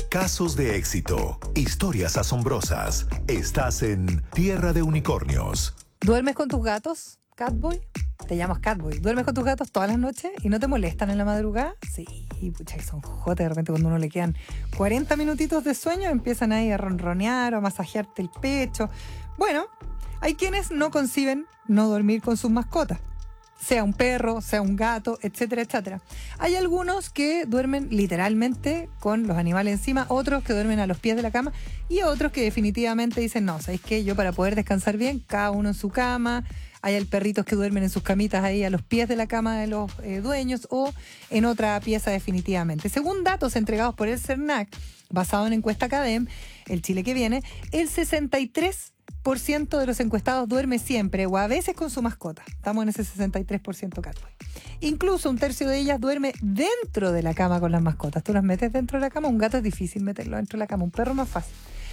Casos de éxito, historias asombrosas. Estás en Tierra de Unicornios. ¿Duermes con tus gatos, Catboy? Te llamas Catboy. ¿Duermes con tus gatos todas las noches y no te molestan en la madrugada? Sí, pucha, que son jotes. De repente cuando uno le quedan 40 minutitos de sueño empiezan ahí a ronronear o a masajearte el pecho. Bueno, hay quienes no conciben no dormir con sus mascotas. Sea un perro, sea un gato, etcétera, etcétera. Hay algunos que duermen literalmente con los animales encima, otros que duermen a los pies de la cama y otros que definitivamente dicen, no, ¿sabéis qué? Yo para poder descansar bien, cada uno en su cama. Hay perritos que duermen en sus camitas ahí a los pies de la cama de los dueños o en otra pieza definitivamente. Según datos entregados por el CERNAC, basado en encuesta CADEM, el Chile que viene, el 63% de los encuestados duerme siempre o a veces con su mascota. Estamos en ese 63%, Catboy. Incluso un tercio de ellas duerme dentro de la cama con las mascotas. Tú las metes dentro de la cama, un gato es difícil meterlo dentro de la cama, un perro más fácil.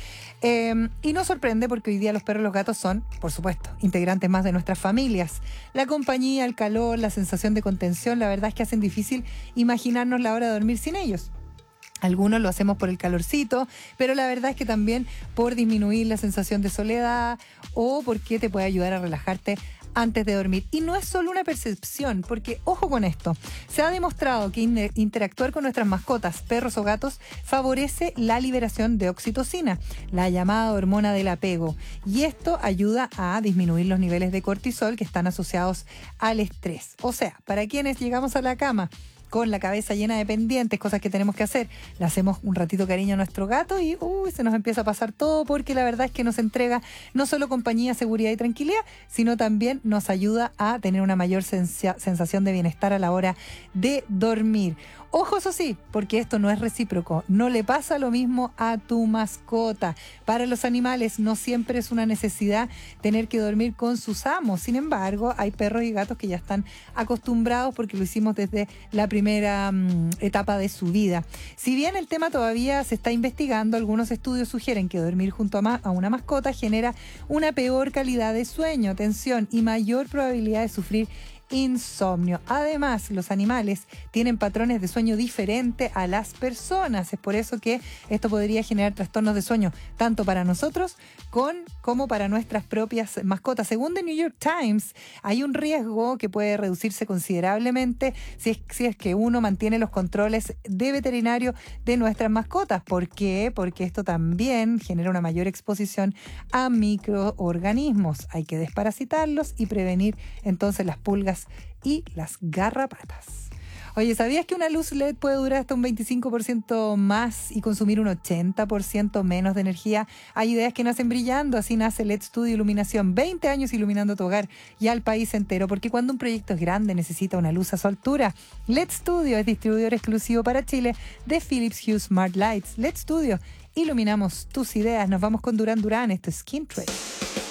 Y no sorprende porque hoy día los perros y los gatos son, por supuesto, integrantes más de nuestras familias. La compañía, el calor, la sensación de contención, la verdad es que hacen difícil imaginarnos la hora de dormir sin ellos. Algunos lo hacemos por el calorcito, pero la verdad es que también por disminuir la sensación de soledad o porque te puede ayudar a relajarte antes de dormir. Y no es solo una percepción, porque ojo con esto, se ha demostrado que interactuar con nuestras mascotas, perros o gatos, favorece la liberación de oxitocina, la llamada hormona del apego, y esto ayuda a disminuir los niveles de cortisol que están asociados al estrés. O sea, para quienes llegamos a la cama con la cabeza llena de pendientes, cosas que tenemos que hacer, le hacemos un ratito cariño a nuestro gato y se nos empieza a pasar todo, porque la verdad es que nos entrega no solo compañía, seguridad y tranquilidad, sino también nos ayuda a tener una mayor sensación de bienestar a la hora de dormir. Ojo, eso sí, porque esto no es recíproco, no le pasa lo mismo a tu mascota. Para los animales no siempre es una necesidad tener que dormir con sus amos. Sin embargo, hay perros y gatos que ya están acostumbrados porque lo hicimos desde la primera etapa de su vida. Si bien el tema todavía se está investigando, algunos estudios sugieren que dormir junto a una mascota genera una peor calidad de sueño, atención y mayor probabilidad de sufrir insomnio. Además, los animales tienen patrones de sueño diferentes a las personas. Es por eso que esto podría generar trastornos de sueño tanto para nosotros como para nuestras propias mascotas. Según The New York Times, hay un riesgo que puede reducirse considerablemente si es que uno mantiene los controles de veterinario de nuestras mascotas. ¿Por qué? Porque esto también genera una mayor exposición a microorganismos. Hay que desparasitarlos y prevenir entonces las pulgas y las garrapatas. Oye, ¿sabías que una luz LED puede durar hasta un 25% más y consumir un 80% menos de energía? Hay ideas que nacen brillando, así nace LED Studio Iluminación, 20 años iluminando tu hogar y al país entero, porque cuando un proyecto es grande necesita una luz a su altura. LED Studio es distribuidor exclusivo para Chile de Philips Hue Smart Lights. LED Studio, iluminamos tus ideas. Nos vamos con Duran Duran, esto es Skin Trade.